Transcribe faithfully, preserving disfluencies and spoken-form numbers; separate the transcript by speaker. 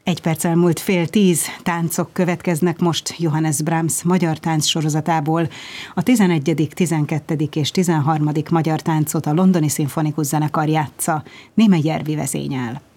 Speaker 1: Egy perc elmúlt fél tíz, táncok következnek most Johannes Brahms magyar tánc sorozatából. A tizenegyedik, tizenkettedik és tizenharmadik magyar táncot a Londoni Szimfonikus Zenekar játsza, Németh Jervi vezényel.